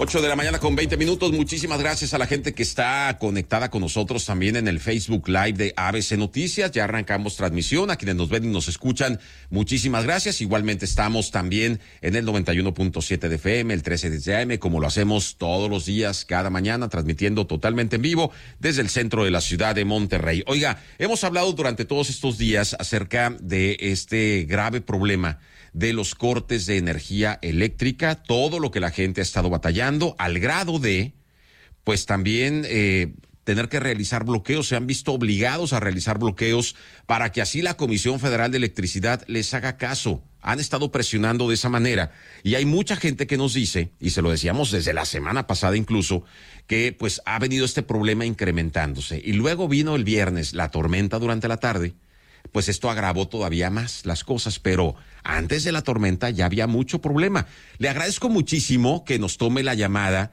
8:20 a.m. Muchísimas gracias a la gente que está conectada con nosotros también en el Facebook Live de ABC Noticias. Ya arrancamos transmisión. A quienes nos ven y nos escuchan, muchísimas gracias. Igualmente estamos también en el 91.7 de FM, el 13 de AM, como lo hacemos todos los días, cada mañana, transmitiendo totalmente en vivo desde el centro de la ciudad de Monterrey. Oiga, hemos hablado durante todos estos días acerca de este grave problema de los cortes de energía eléctrica, todo lo que la gente ha estado batallando, al grado de, pues también tener que realizar bloqueos. Se han visto obligados a realizar bloqueos para que así la Comisión Federal de Electricidad les haga caso. Han estado presionando de esa manera. Y hay mucha gente que nos dice, y se lo decíamos desde la semana pasada incluso, que pues ha venido este problema incrementándose. Y luego vino el viernes la tormenta durante la tarde. Pues esto agravó todavía más las cosas, pero antes de la tormenta ya había mucho problema. Le agradezco muchísimo que nos tome la llamada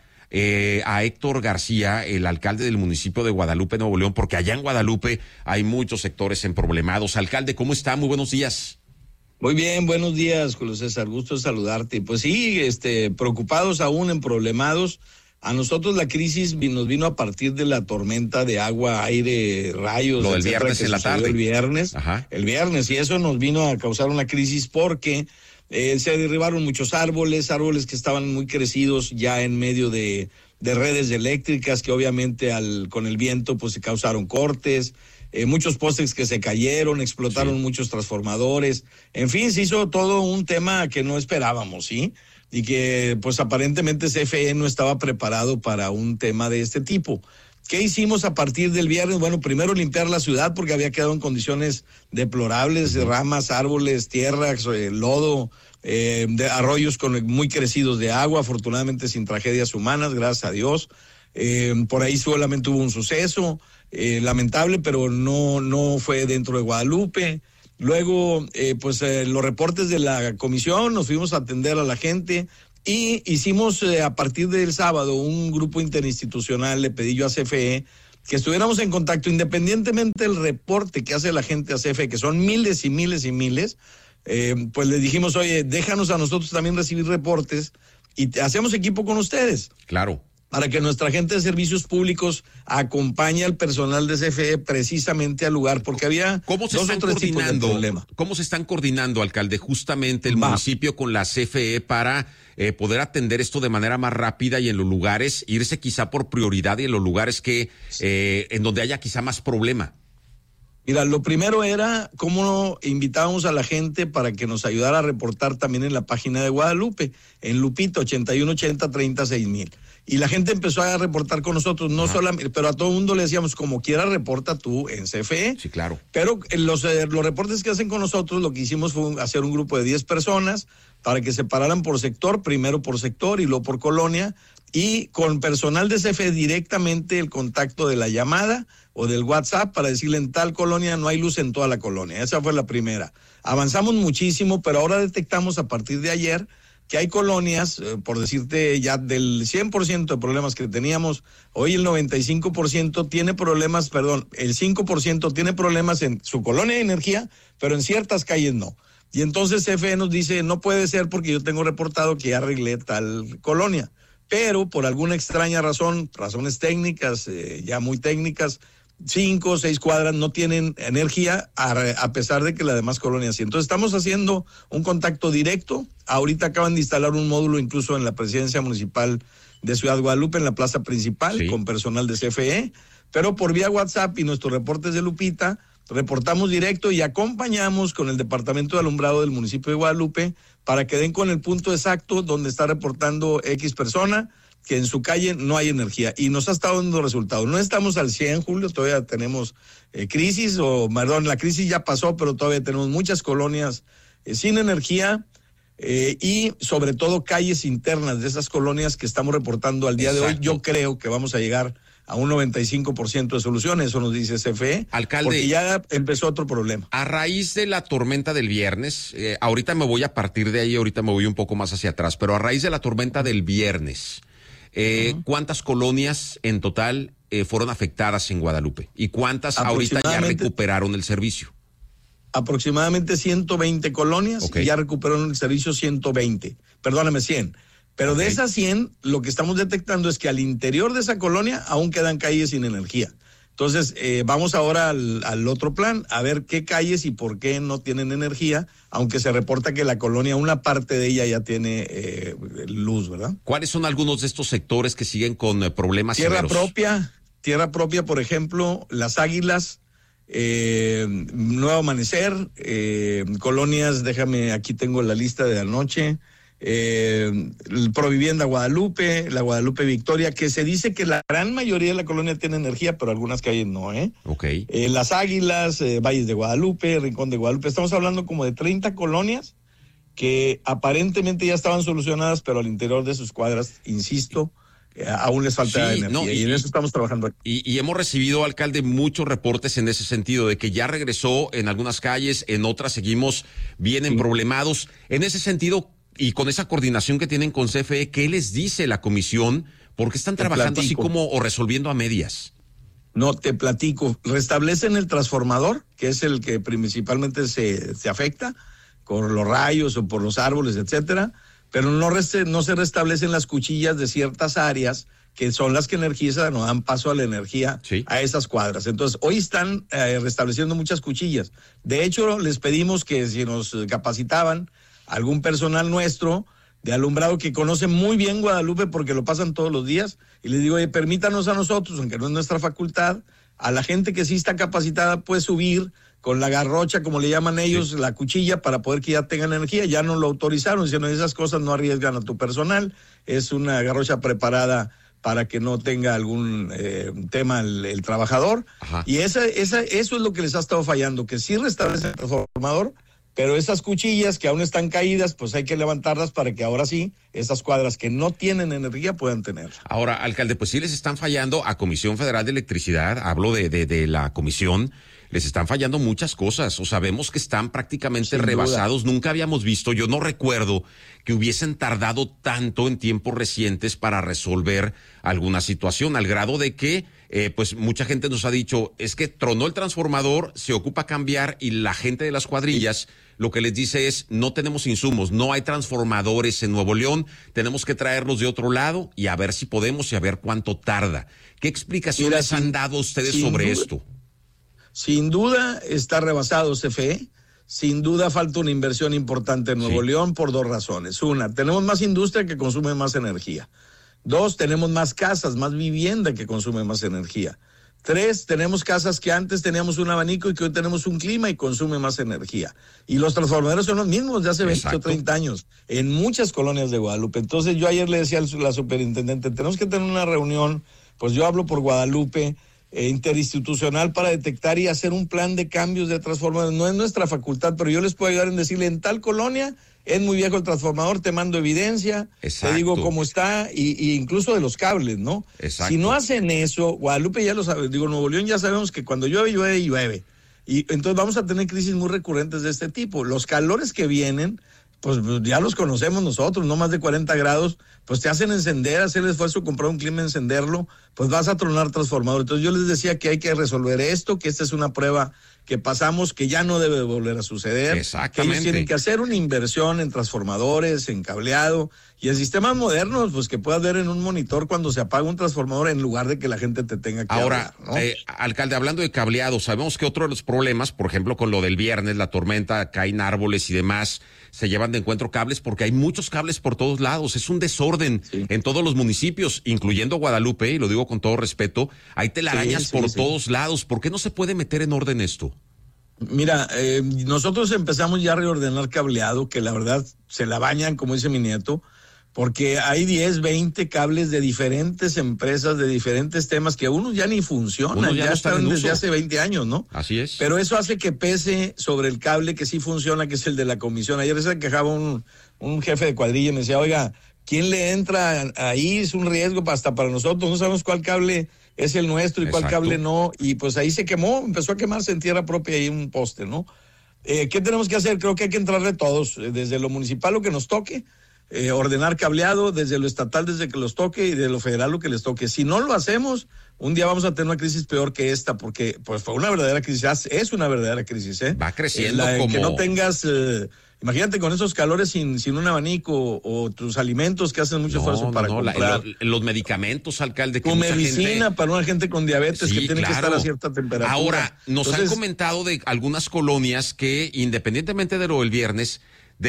a Héctor García, el alcalde del municipio de Guadalupe, Nuevo León, porque allá en Guadalupe hay muchos sectores emproblemados. Alcalde, ¿cómo está? Muy buenos días. Muy bien, buenos días, Julio César, gusto saludarte. Pues sí, preocupados aún, emproblemados. A nosotros la crisis nos vino a partir de la tormenta de agua, aire, rayos. Lo del viernes en la tarde. El viernes. Ajá. El viernes, y eso nos vino a causar una crisis porque se derribaron muchos árboles que estaban muy crecidos ya en medio de redes eléctricas que obviamente con el viento pues se causaron cortes. Muchos postes que se cayeron, explotaron muchos transformadores. En fin, se hizo todo un tema que no esperábamos, ¿sí? Y que pues aparentemente CFE no estaba preparado para un tema de este tipo. ¿Qué hicimos a partir del viernes? Bueno, primero limpiar la ciudad porque había quedado en condiciones deplorables, ramas, árboles, tierra, lodo, de arroyos muy crecidos de agua, afortunadamente sin tragedias humanas, gracias a Dios. Por ahí solamente hubo un suceso lamentable, pero no fue dentro de Guadalupe. Luego, los reportes de la comisión, nos fuimos a atender a la gente y hicimos a partir del sábado un grupo interinstitucional. Le pedí yo a CFE que estuviéramos en contacto, independientemente del reporte que hace la gente a CFE, que son miles y miles y miles, pues les dijimos, oye, déjanos a nosotros también recibir reportes y hacemos equipo con ustedes. Claro. Para que nuestra gente de servicios públicos acompañe al personal de CFE precisamente al lugar, porque había ¿Cómo se están coordinando, alcalde, justamente el municipio con la CFE para poder atender esto de manera más rápida y en los lugares, irse quizá por prioridad y en los lugares que en donde haya quizá más problema? Mira, lo primero era cómo invitábamos a la gente para que nos ayudara a reportar también en la página de Guadalupe, en Lupita 8180-30-6000. Y la gente empezó a reportar con nosotros, no solamente, pero a todo el mundo le decíamos, como quiera, reporta tú en CFE. Sí, claro. Pero los reportes que hacen con nosotros, lo que hicimos fue hacer un grupo de 10 personas para que se pararan por sector, primero por sector y luego por colonia, y con personal de CFE directamente el contacto de la llamada o del WhatsApp para decirle en tal colonia no hay luz en toda la colonia. Esa fue la primera. Avanzamos muchísimo, pero ahora detectamos a partir de ayer que hay colonias, por decirte ya del 100% de problemas que teníamos, hoy el 95% tiene problemas, el 5% tiene problemas en su colonia de energía, pero en ciertas calles no. Y entonces CFE nos dice, no puede ser porque yo tengo reportado que ya arreglé tal colonia. Pero por alguna extraña razón, razones técnicas, ya muy técnicas, 5 o 6 cuadras no tienen energía a pesar de que las demás colonias sí. Entonces estamos haciendo un contacto directo. Ahorita acaban de instalar un módulo incluso en la presidencia municipal de Ciudad Guadalupe, en la plaza principal, sí, con personal de CFE, pero por vía WhatsApp y nuestros reportes de Lupita, reportamos directo y acompañamos con el Departamento de Alumbrado del municipio de Guadalupe para que den con el punto exacto donde está reportando X persona que en su calle no hay energía y nos ha estado dando resultados. No estamos al 100, Julio, todavía tenemos crisis, la crisis ya pasó, pero todavía tenemos muchas colonias sin energía y sobre todo calles internas de esas colonias que estamos reportando al día de hoy. Yo creo que vamos a llegar a un 95% de soluciones, eso nos dice CFE, alcalde, porque ya empezó otro problema. A raíz de la tormenta del viernes, ahorita me voy a partir de ahí, ahorita me voy un poco más hacia atrás, pero a raíz de la tormenta del viernes, ¿cuántas colonias en total fueron afectadas en Guadalupe? ¿Y cuántas ahorita ya recuperaron el servicio? Aproximadamente 120 colonias, y ya recuperaron el servicio 100. Pero de esas 100, lo que estamos detectando es que al interior de esa colonia aún quedan calles sin energía. Entonces, vamos ahora al otro plan, a ver qué calles y por qué no tienen energía, aunque se reporta que la colonia, una parte de ella ya tiene luz, ¿verdad? ¿Cuáles son algunos de estos sectores que siguen con problemas severos? Tierra propia, por ejemplo, Las Águilas, Nuevo Amanecer, colonias, aquí tengo la lista de anoche, Provivienda Guadalupe, la Guadalupe Victoria, que se dice que la gran mayoría de la colonia tiene energía, pero algunas calles no, Okay. Las Águilas, Valles de Guadalupe, Rincón de Guadalupe, estamos hablando como de 30 colonias que aparentemente ya estaban solucionadas, pero al interior de sus cuadras, insisto, aún les falta energía, y en eso estamos trabajando aquí. Y hemos recibido, alcalde, muchos reportes en ese sentido, de que ya regresó en algunas calles, en otras seguimos bien emproblemados. En ese sentido, y con esa coordinación que tienen con CFE, ¿qué les dice la comisión? ¿Por qué están trabajando así como o resolviendo a medias? No, te platico. Restablecen el transformador, que es el que principalmente se afecta, por los rayos o por los árboles, etcétera, pero no se restablecen las cuchillas de ciertas áreas que son las que energizan o dan paso a la energía a esas cuadras. Entonces, hoy están restableciendo muchas cuchillas. De hecho, les pedimos que si nos capacitaban algún personal nuestro de alumbrado que conoce muy bien Guadalupe porque lo pasan todos los días, y les digo, permítanos a nosotros, aunque no es nuestra facultad, a la gente que sí está capacitada puede subir con la garrocha, como le llaman ellos, la cuchilla, para poder que ya tengan energía. Ya no lo autorizaron, diciendo esas cosas no arriesgan a tu personal, es una garrocha preparada para que no tenga algún tema el trabajador. Ajá. Y eso es lo que les ha estado fallando, que sí restablece el transformador, pero esas cuchillas que aún están caídas, pues hay que levantarlas para que ahora sí, esas cuadras que no tienen energía puedan tener. Ahora, alcalde, pues sí les están fallando a Comisión Federal de Electricidad, hablo de la comisión, les están fallando muchas cosas, o sabemos que están prácticamente rebasados. Nunca habíamos visto, yo no recuerdo que hubiesen tardado tanto en tiempos recientes para resolver alguna situación, al grado de que pues mucha gente nos ha dicho, es que tronó el transformador, se ocupa cambiar, y la gente de las cuadrillas lo que les dice es, no tenemos insumos, no hay transformadores en Nuevo León, tenemos que traerlos de otro lado y a ver si podemos y a ver cuánto tarda. ¿Qué explicaciones han dado ustedes sobre esto? Sin duda está rebasado CFE, sin duda falta una inversión importante en Nuevo León por dos razones. Una, tenemos más industria que consume más energía. Dos, tenemos más casas, más vivienda que consume más energía. Tres, tenemos casas que antes teníamos un abanico y que hoy tenemos un clima y consume más energía. Y los transformadores son los mismos de hace 20 o 30 años en muchas colonias de Guadalupe. Entonces yo ayer le decía a la superintendente, tenemos que tener una reunión, pues yo hablo por Guadalupe, interinstitucional, para detectar y hacer un plan de cambios de transformadores. No es nuestra facultad, pero yo les puedo ayudar en decirle, en tal colonia es muy viejo el transformador, te mando evidencia, te digo cómo está, y incluso de los cables, ¿no? Exacto. Si no hacen eso, Guadalupe ya lo sabe, Nuevo León ya sabemos que cuando llueve, llueve y llueve. Y entonces vamos a tener crisis muy recurrentes de este tipo. Los calores que vienen, pues ya los conocemos nosotros, no más de 40 grados, pues te hacen encender, hacer el esfuerzo, comprar un clima, encenderlo, pues vas a tronar transformador. Entonces yo les decía que hay que resolver esto, que esta es una prueba que pasamos, que ya no debe volver a suceder. Exactamente. Que ellos tienen que hacer una inversión en transformadores, en cableado, y en sistemas modernos, pues que puedas ver en un monitor cuando se apaga un transformador en lugar de que la gente te tenga que ahora, hablar, ¿no? Alcalde, hablando de cableado, sabemos que otro de los problemas, por ejemplo, con lo del viernes, la tormenta, caen árboles y demás, se llevan de encuentro cables porque hay muchos cables por todos lados, es un desorden en todos los municipios, incluyendo Guadalupe, y lo digo con todo respeto, hay telarañas por todos lados. ¿Por qué no se puede meter en orden esto? Mira, nosotros empezamos ya a reordenar cableado, que la verdad se la bañan, como dice mi nieto, porque hay 10, 20 cables de diferentes empresas, de diferentes temas, que unos ya ni funcionan, ya están desde hace 20 años, ¿no? Así es. Pero eso hace que pese sobre el cable que sí funciona, que es el de la comisión. Ayer se quejaba un jefe de cuadrilla y me decía, oiga, ¿quién le entra ahí? Es un riesgo hasta para nosotros, no sabemos cuál cable es el nuestro y cuál cable no, y pues ahí se quemó, empezó a quemarse en tierra propia ahí un poste, ¿no? ¿Qué tenemos que hacer? Creo que hay que entrarle todos, desde lo municipal lo que nos toque, ordenar cableado, desde lo estatal desde que los toque, y de lo federal lo que les toque. Si no lo hacemos, un día vamos a tener una crisis peor que esta, porque pues fue una verdadera crisis, es una verdadera crisis, Va creciendo que no tengas Imagínate con esos calores sin un abanico o tus alimentos que hacen mucho esfuerzo para comprar. Los medicamentos, alcalde. Que tu medicina para una gente con diabetes que tiene que estar a cierta temperatura. Ahora, nos han comentado de algunas colonias que independientemente de lo del viernes,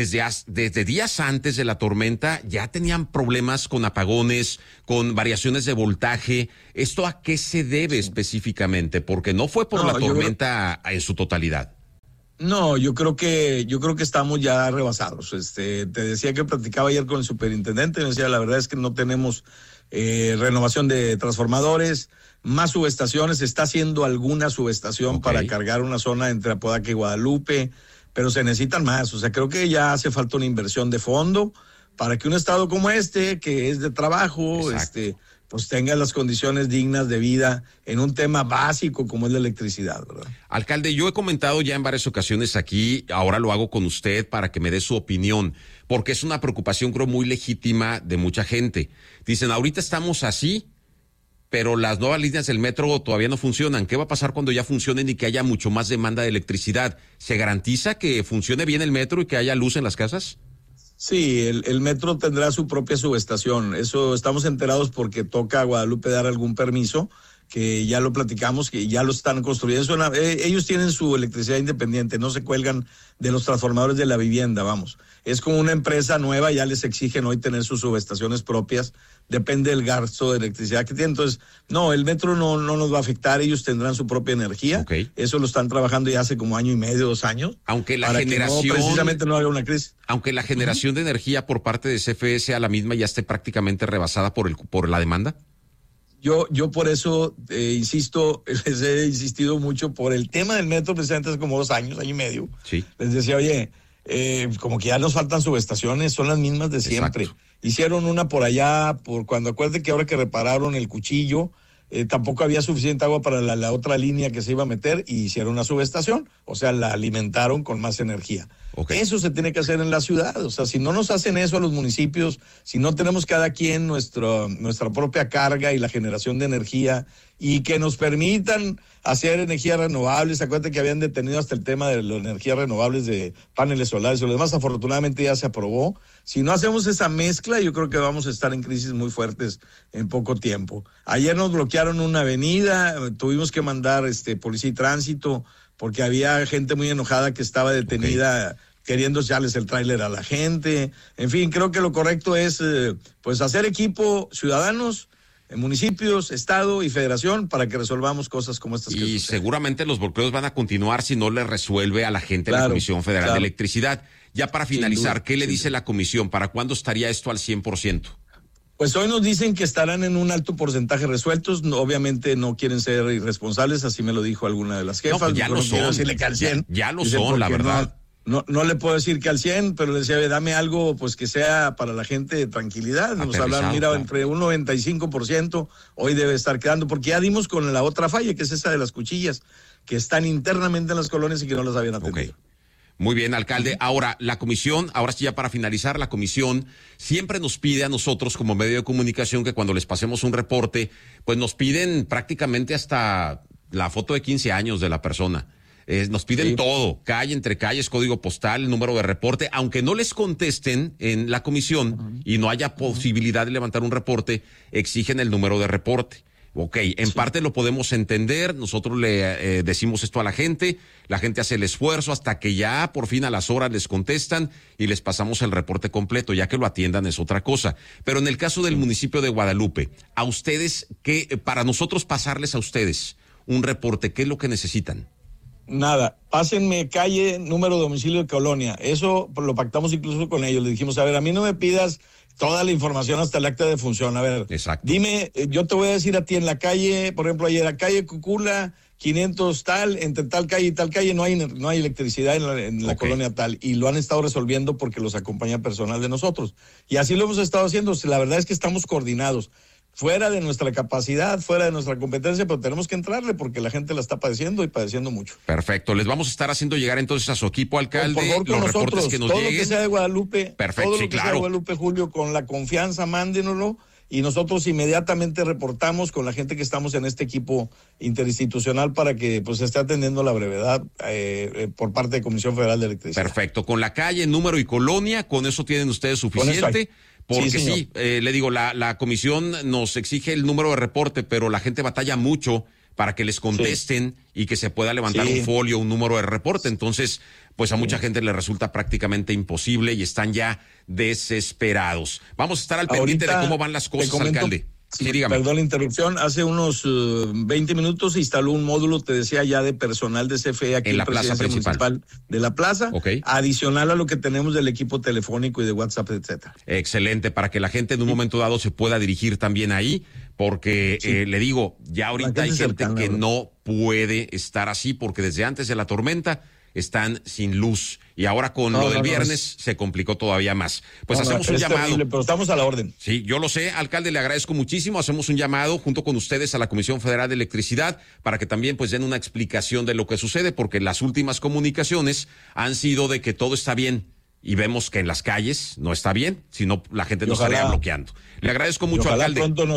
desde días antes de la tormenta ya tenían problemas con apagones, con variaciones de voltaje. ¿Esto a qué se debe específicamente? Porque no fue por la tormenta en su totalidad. No, yo creo que estamos ya rebasados. Te decía que platicaba ayer con el superintendente, me decía, la verdad es que no tenemos renovación de transformadores, más subestaciones, se está haciendo alguna subestación para cargar una zona entre Apodaca y Guadalupe, pero se necesitan más. O sea, creo que ya hace falta una inversión de fondo para que un estado como que es de trabajo, pues tenga las condiciones dignas de vida en un tema básico como es la electricidad, ¿verdad? Alcalde, yo he comentado ya en varias ocasiones aquí, ahora lo hago con usted para que me dé su opinión, porque es una preocupación creo muy legítima de mucha gente. Dicen, ahorita estamos así, pero las nuevas líneas del metro todavía no funcionan. ¿Qué va a pasar cuando ya funcionen y que haya mucho más demanda de electricidad? ¿Se garantiza que funcione bien el metro y que haya luz en las casas? Sí, el metro tendrá su propia subestación. Eso estamos enterados porque toca a Guadalupe dar algún permiso, que ya lo platicamos, que ya lo están construyendo. Ellos tienen su electricidad independiente, no se cuelgan de los transformadores de la vivienda, vamos. Es como una empresa nueva, ya les exigen hoy tener sus subestaciones propias, depende del gasto de electricidad que tienen. Entonces, no, el metro no nos va a afectar, ellos tendrán su propia energía. Eso lo están trabajando ya hace como 1 año y medio, 2 años. Aunque la generación, precisamente no haga una crisis. Aunque la generación de energía por parte de CFE sea la misma, ya esté prácticamente rebasada por la demanda. Yo por eso insisto, les he insistido mucho por el tema del metro, precisamente hace como 2 años, 1 año y medio. Sí. Les decía, oye, como que ya nos faltan subestaciones, son las mismas de siempre. Exacto. Hicieron una por allá, cuando acuerde que ahora que repararon el cuchillo, tampoco había suficiente agua para la otra línea que se iba a meter y hicieron una subestación, o sea, la alimentaron con más energía. Eso se tiene que hacer en la ciudad, o sea, si no nos hacen eso a los municipios, si no tenemos cada quien nuestra propia carga y la generación de energía y que nos permitan hacer energías renovables. Acuérdate que habían detenido hasta el tema de las energías renovables de paneles solares y lo demás, afortunadamente ya se aprobó. Si no hacemos esa mezcla, yo creo que vamos a estar en crisis muy fuertes en poco tiempo. Ayer nos bloquearon una avenida, tuvimos que mandar policía y tránsito porque había gente muy enojada que estaba detenida queriendo echarles el tráiler a la gente. En fin, creo que lo correcto es pues hacer equipo, ciudadanos, municipios, estado y federación para que resolvamos cosas como estas. Y seguramente los bloqueos van a continuar si no le resuelve a la gente la Comisión Federal de Electricidad. Ya para finalizar, ¿qué le dice la comisión? ¿Para cuándo estaría esto al 100%? Pues hoy nos dicen que estarán en un alto porcentaje resueltos. No, obviamente no quieren ser irresponsables, así me lo dijo alguna de las jefas. No, pues ya lo son. Ya lo son, la verdad. No le puedo decir que al 100, pero le decía, dame algo pues que sea para la gente de tranquilidad. Nos hablaron, mira, entre un 95% hoy debe estar quedando, porque ya dimos con la otra falla, que es esa de las cuchillas, que están internamente en las colonias y que no las habían atendido. Muy bien, alcalde. Ahora, la comisión, ahora sí ya para finalizar, la comisión siempre nos pide a nosotros como medio de comunicación que cuando les pasemos un reporte, pues nos piden prácticamente hasta la foto de 15 años de la persona. Nos piden todo, calle, entre calles, código postal, número de reporte, aunque no les contesten en la comisión y no haya posibilidad de levantar un reporte, exigen el número de reporte. En parte lo podemos entender, nosotros le decimos esto a la gente hace el esfuerzo hasta que ya por fin a las horas les contestan y les pasamos el reporte completo, ya que lo atiendan es otra cosa. Pero en el caso del municipio de Guadalupe, a ustedes, para nosotros pasarles a ustedes un reporte, ¿qué es lo que necesitan? Nada, pásenme calle, número de domicilio de colonia. Eso lo pactamos incluso con ellos. Le dijimos, a ver, a mí no me pidas toda la información hasta el acta de función. A ver, dime, yo te voy a decir a ti en la calle, por ejemplo, ayer a calle Cucula, 500 tal, entre tal calle y tal calle no hay electricidad en la colonia tal. Y lo han estado resolviendo porque los acompaña personal de nosotros. Y así lo hemos estado haciendo. La verdad es que estamos coordinados. Fuera de nuestra capacidad, fuera de nuestra competencia, pero tenemos que entrarle porque la gente la está padeciendo y padeciendo mucho. Perfecto, les vamos a estar haciendo llegar entonces a su equipo, alcalde, por favor, los reportes que nos todo lleguen. Lo que sea de Guadalupe, perfecto, todo lo que sea de Guadalupe, Julio, con la confianza, mándenoslo y nosotros inmediatamente reportamos con la gente que estamos en este equipo interinstitucional para que pues se esté atendiendo la brevedad por parte de Comisión Federal de Electricidad. Perfecto, con la calle, número y colonia, con eso tienen ustedes suficiente. Porque sí, le digo, la comisión nos exige el número de reporte, pero la gente batalla mucho para que les contesten y que se pueda levantar un folio, un número de reporte. Entonces, pues a mucha gente le resulta prácticamente imposible y están ya desesperados. Vamos a estar al pendiente de cómo van las cosas, alcalde. Sí, dígame. Perdón la interrupción. Hace unos 20 minutos se instaló un módulo, te decía, ya de personal de CFE aquí en la plaza municipal de la plaza, adicional a lo que tenemos del equipo telefónico y de WhatsApp, etcétera. Excelente, para que la gente en un momento dado se pueda dirigir también ahí, porque le digo, ya ahorita hay gente que no puede estar así, porque desde antes de la tormenta están sin luz y ahora con lo del viernes se complicó todavía más. Pues hacemos un llamado. Terrible, pero estamos a la orden. Sí, yo lo sé, alcalde, le agradezco muchísimo. Hacemos un llamado junto con ustedes a la Comisión Federal de Electricidad para que también pues den una explicación de lo que sucede, porque las últimas comunicaciones han sido de que todo está bien y vemos que en las calles no está bien, sino la gente nos estaría bloqueando. Le agradezco mucho, alcalde.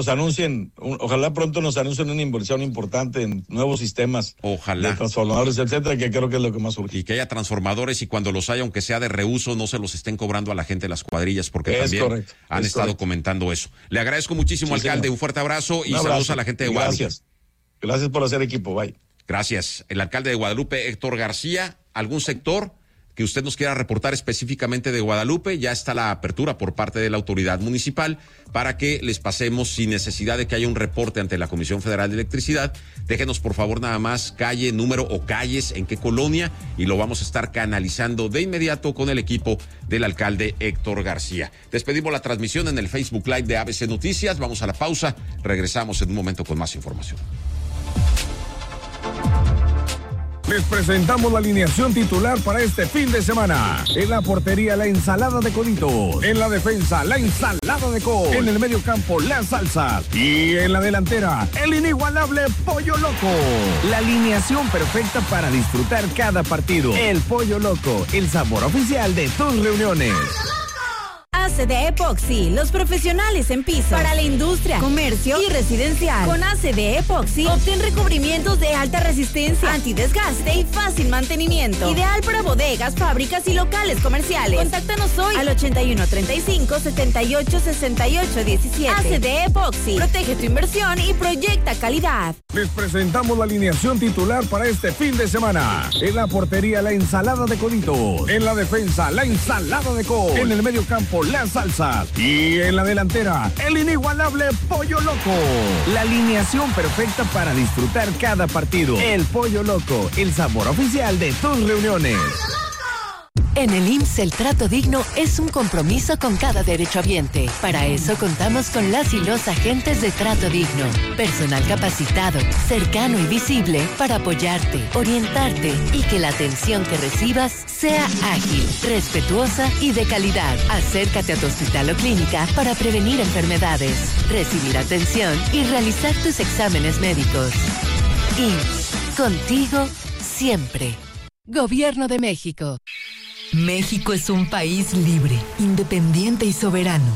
Ojalá pronto nos anuncien una inversión importante en nuevos sistemas. Ojalá. De transformadores, etcétera, que creo que es lo que más urge. Y que haya transformadores y cuando los haya, aunque sea de reuso, no se los estén cobrando a la gente de las cuadrillas, porque también han estado comentando eso. Le agradezco muchísimo, alcalde. Señor. Un fuerte abrazo y saludos a la gente de Guadalupe. Gracias por hacer equipo. Bye. Gracias. El alcalde de Guadalupe, Héctor García. ¿Algún sector que usted nos quiera reportar específicamente de Guadalupe? Ya está la apertura por parte de la autoridad municipal para que les pasemos sin necesidad de que haya un reporte ante la Comisión Federal de Electricidad. Déjenos por favor nada más calle, número o calles, en qué colonia, y lo vamos a estar canalizando de inmediato con el equipo del alcalde Héctor García. Despedimos la transmisión en el Facebook Live de ABC Noticias. Vamos a la pausa. Regresamos en un momento con más información. Les presentamos la alineación titular para este fin de semana. En la portería, la ensalada de coditos. En la defensa, la ensalada de col. En el medio campo, las salsas. Y en la delantera, el inigualable Pollo Loco. La alineación perfecta para disfrutar cada partido. El Pollo Loco, el sabor oficial de tus reuniones. ACD Epoxy, los profesionales en piso para la industria, comercio y residencial. Con ACD Epoxy obtén recubrimientos de alta resistencia, antidesgaste y fácil mantenimiento. Ideal para bodegas, fábricas y locales comerciales. Contáctanos hoy al 81 35 78 68 17. ACD Epoxy, protege tu inversión y proyecta calidad. Les presentamos la alineación titular para este fin de semana. En la portería, la ensalada de coditos. En la defensa, la ensalada de col. En el medio campo, las salsas. Y en la delantera, el inigualable Pollo Loco. La alineación perfecta para disfrutar cada partido. El Pollo Loco, el sabor oficial de tus reuniones. En el IMSS, el trato digno es un compromiso con cada derechohabiente. Para eso contamos con las y los agentes de trato digno. Personal capacitado, cercano y visible para apoyarte, orientarte y que la atención que recibas sea ágil, respetuosa y de calidad. Acércate a tu hospital o clínica para prevenir enfermedades, recibir atención y realizar tus exámenes médicos. IMSS, contigo siempre. Gobierno de México. México es un país libre, independiente y soberano.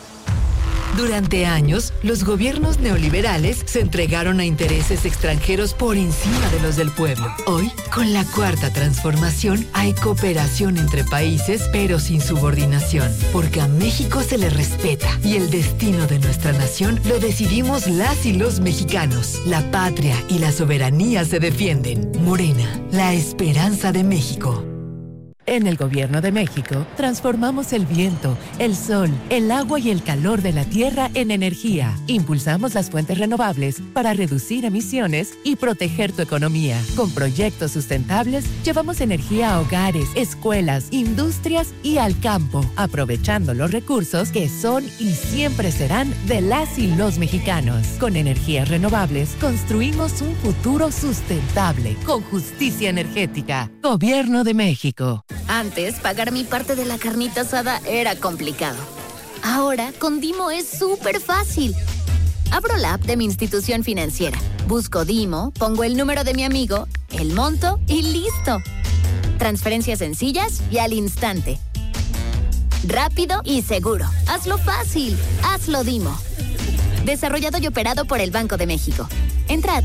Durante años, los gobiernos neoliberales se entregaron a intereses extranjeros por encima de los del pueblo. Hoy, con la Cuarta Transformación, hay cooperación entre países, pero sin subordinación, porque a México se le respeta y el destino de nuestra nación lo decidimos las y los mexicanos. La patria y la soberanía se defienden. Morena, la esperanza de México. En el Gobierno de México, transformamos el viento, el sol, el agua y el calor de la tierra en energía. Impulsamos las fuentes renovables para reducir emisiones y proteger tu economía. Con proyectos sustentables, llevamos energía a hogares, escuelas, industrias y al campo, aprovechando los recursos que son y siempre serán de las y los mexicanos. Con energías renovables, construimos un futuro sustentable, con justicia energética. Gobierno de México. Antes, pagar mi parte de la carnita asada era complicado. Ahora, con Dimo es súper fácil. Abro la app de mi institución financiera, busco Dimo, pongo el número de mi amigo, el monto y listo. Transferencias sencillas y al instante. Rápido y seguro. Hazlo fácil. Hazlo Dimo. Desarrollado y operado por el Banco de México. Entra a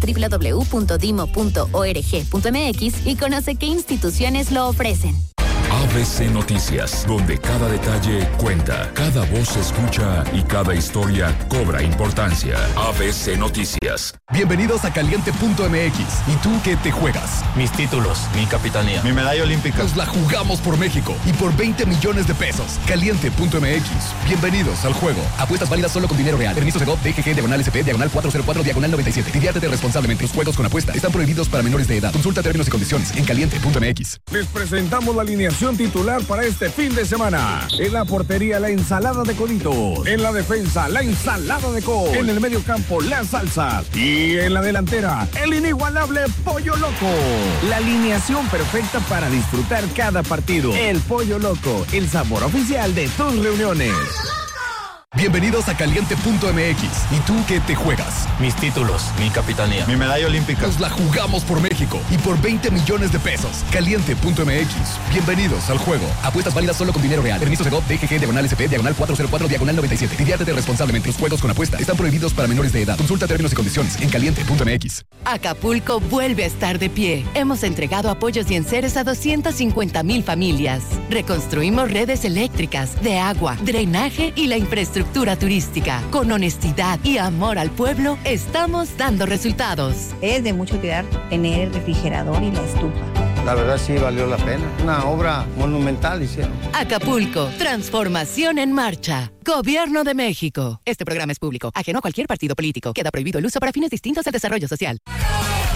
www.dimo.org.mx y conoce qué instituciones lo ofrecen. ABC Noticias, donde cada detalle cuenta, cada voz se escucha y cada historia cobra importancia. ABC Noticias. Bienvenidos a Caliente.mx. ¿Y tú qué te juegas? Mis títulos, mi capitanía, mi medalla olímpica. Nos la jugamos por México y por 20 millones de pesos. Caliente.mx. Bienvenidos al juego. Apuestas válidas solo con dinero real. Permiso Segov, DGG, /SP, /404, /97. Diviértete responsablemente. Los juegos con apuesta están prohibidos para menores de edad. Consulta términos y condiciones en Caliente.mx. Les presentamos la alineación titular para este fin de semana. En la portería, la ensalada de coditos. En la defensa, la ensalada de col. En el medio campo, la salsa. Y en la delantera, el inigualable Pollo Loco. La alineación perfecta para disfrutar cada partido. El Pollo Loco, el sabor oficial de tus reuniones. Bienvenidos a Caliente.mx. ¿Y tú qué te juegas? Mis títulos, mi capitanía, mi medalla olímpica. Nos la jugamos por México y por 20 millones de pesos. Caliente.mx. Bienvenidos al juego. Apuestas válidas solo con dinero real. Permiso Segov, DGG, /SP, /404, /97. Diviértete responsablemente. Los juegos con apuesta están prohibidos para menores de edad. Consulta términos y condiciones en Caliente.mx. Acapulco vuelve a estar de pie. Hemos entregado apoyos y enseres a 250,000 familias. Reconstruimos redes eléctricas, de agua, drenaje y la infraestructura turística. Con honestidad y amor al pueblo, estamos dando resultados. Es de mucho cuidar tener el refrigerador y la estufa. La verdad sí valió la pena. Una obra monumental hicieron. Acapulco, transformación en marcha. Gobierno de México. Este programa es público, ajeno a cualquier partido político. Queda prohibido el uso para fines distintos al desarrollo social.